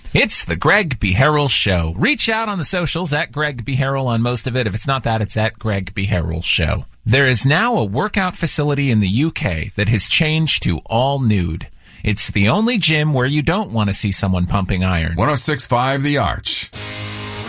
It's the Greg B. Harrell Show. Reach out on the socials at Greg B. Harrell on most of it. If it's not that, it's at Greg B. Harrell Show. There is now a workout facility in the UK that has changed to all nude. It's the only gym where you don't want to see someone pumping iron. 106.5 The Arch.